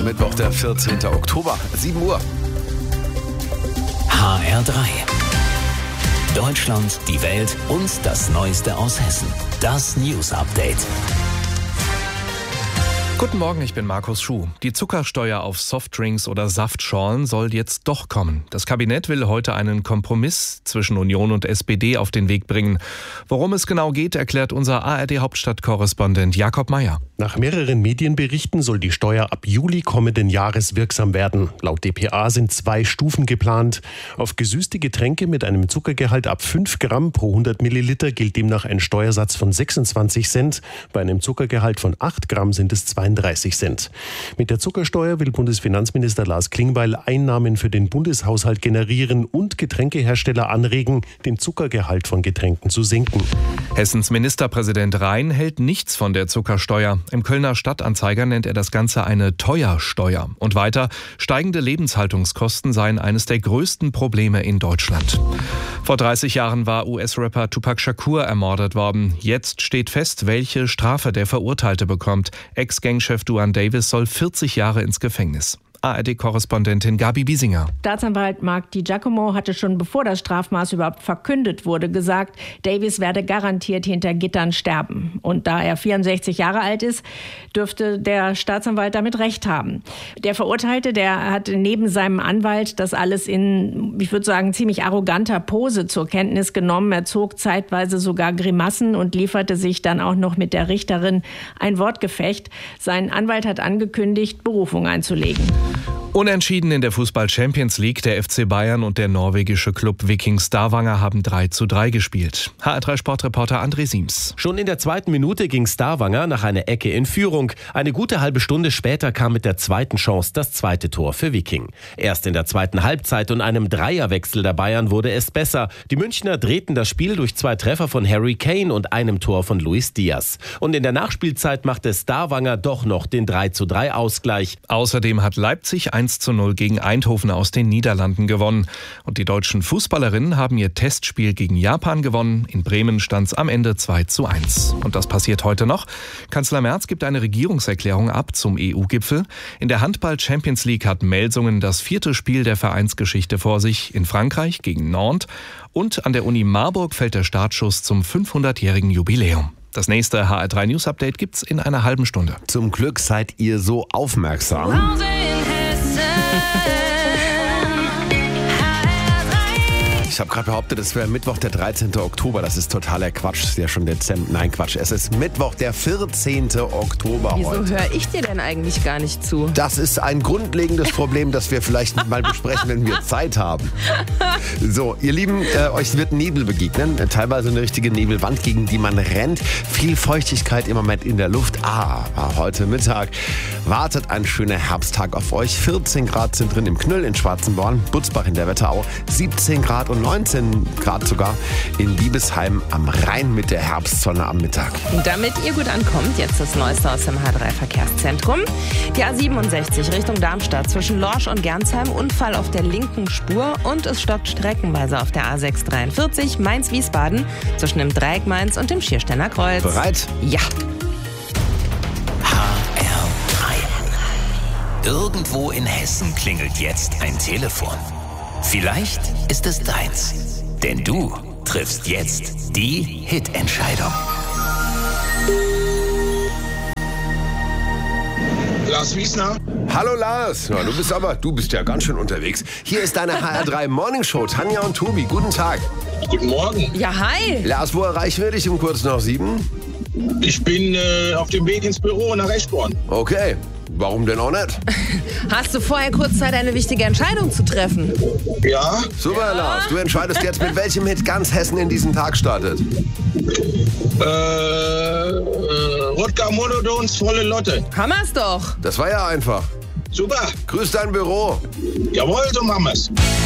ist Mittwoch, der 14. Oktober, 7 Uhr. HR3. Deutschland, die Welt und das Neueste aus Hessen. Das News Update. Guten Morgen, ich bin Markus Schuh. Die Zuckersteuer auf Softdrinks oder Saftschorlen soll jetzt doch kommen. Das Kabinett will heute einen Kompromiss zwischen Union und SPD auf den Weg bringen. Worum es genau geht, erklärt unser ARD-Hauptstadtkorrespondent Jakob Mayer. Nach mehreren Medienberichten soll die Steuer ab Juli kommenden Jahres wirksam werden. Laut dpa sind 2 Stufen geplant. Auf gesüßte Getränke mit einem Zuckergehalt ab 5 Gramm pro 100 Milliliter gilt demnach ein Steuersatz von 26 Cent. Bei einem Zuckergehalt von 8 Gramm sind es 32 Cent. Mit der Zuckersteuer will Bundesfinanzminister Lars Klingbeil Einnahmen für den Bundeshaushalt generieren und Getränkehersteller anregen, den Zuckergehalt von Getränken zu senken. Hessens Ministerpräsident Rhein hält nichts von der Zuckersteuer. Im Kölner Stadtanzeiger nennt er das Ganze eine Teuersteuer. Und weiter, steigende Lebenshaltungskosten seien eines der größten Probleme in Deutschland. Vor 30 Jahren war US-Rapper Tupac Shakur ermordet worden. Jetzt steht fest, welche Strafe der Verurteilte bekommt. Ex-Gangchef Duane Davis soll 40 Jahre ins Gefängnis. ARD-Korrespondentin Gabi Biesinger. Staatsanwalt Mark DiGiacomo hatte schon bevor das Strafmaß überhaupt verkündet wurde, gesagt, Davis werde garantiert hinter Gittern sterben. Und da er 64 Jahre alt ist, dürfte der Staatsanwalt damit recht haben. Der Verurteilte, der hat neben seinem Anwalt das alles in, ich würde sagen, ziemlich arroganter Pose zur Kenntnis genommen. Er zog zeitweise sogar Grimassen und lieferte sich dann auch noch mit der Richterin ein Wortgefecht. Sein Anwalt hat angekündigt, Berufung einzulegen. Unentschieden in der Fußball-Champions League. Der FC Bayern und der norwegische Club Viking Stavanger haben 3:3 gespielt. HR3-Sportreporter André Siems. Schon in der 2. Minute ging Stavanger nach einer Ecke in Führung. Eine gute halbe Stunde später kam mit der zweiten Chance das zweite Tor für Viking. Erst in der zweiten Halbzeit und einem Dreierwechsel der Bayern wurde es besser. Die Münchner drehten das Spiel durch 2 Treffer von Harry Kane und einem Tor von Luis Diaz. Und in der Nachspielzeit machte Stavanger doch noch den 3:3 Ausgleich. Außerdem hat Leipzig 1:0 gegen Eindhoven aus den Niederlanden gewonnen. Und die deutschen Fußballerinnen haben ihr Testspiel gegen Japan gewonnen. In Bremen stand es am Ende 2:1. Und das passiert heute noch. Kanzler Merz gibt eine Regierungserklärung ab zum EU-Gipfel. In der Handball-Champions League hat Melsungen das 4. Spiel der Vereinsgeschichte vor sich. In Frankreich gegen Nantes. Und an der Uni Marburg fällt der Startschuss zum 500-jährigen Jubiläum. Das nächste HR3 News Update gibt's in einer halben Stunde. Zum Glück seid ihr so aufmerksam. Ich habe gerade behauptet, es wäre Mittwoch, der 13. Oktober. Das ist totaler Quatsch. Ist ja schon Dezember. Nein, Quatsch. Es ist Mittwoch, der 14. Oktober heute. Wieso höre ich dir denn eigentlich gar nicht zu? Das ist ein grundlegendes Problem, das wir vielleicht mal besprechen, wenn wir Zeit haben. So, ihr Lieben, euch wird Nebel begegnen. Teilweise eine richtige Nebelwand, gegen die man rennt. Viel Feuchtigkeit im Moment in der Luft. Aber heute Mittag wartet ein schöner Herbsttag auf euch. 14 Grad sind drin im Knüll in Schwarzenborn, Butzbach in der Wetterau, 17 Grad und 19 Grad sogar in Biebesheim am Rhein mit der Herbstsonne am Mittag. Damit ihr gut ankommt, jetzt das Neueste aus dem H3-Verkehrszentrum. Die A67 Richtung Darmstadt zwischen Lorsch und Gernsheim, Unfall auf der linken Spur und es stockt streckenweise auf der A643 Mainz-Wiesbaden zwischen dem Dreieck Mainz und dem Schiersteiner Kreuz. Bereit? Ja. HR3. Irgendwo in Hessen klingelt jetzt ein Telefon. Vielleicht ist es deins, denn du triffst jetzt die Hitentscheidung. Lars Wiesner. Hallo Lars, ja, du bist ja ganz schön unterwegs. Hier ist deine HR3 Morning Show. Tanja und Tobi, guten Tag. Guten Morgen. Ja, hi. Lars, wo erreichen wir dich um kurz nach 7? Ich bin auf dem Weg ins Büro nach Eschborn. Okay, warum denn auch nicht? Hast du vorher kurz Zeit, eine wichtige Entscheidung zu treffen? Ja. Super, Lars, du entscheidest jetzt, mit welchem Hit ganz Hessen in diesen Tag startet. Rodger Monodons volle Lotte. Hammer's doch. Das war ja einfach. Super. Grüß dein Büro. Jawohl, so machen wir's.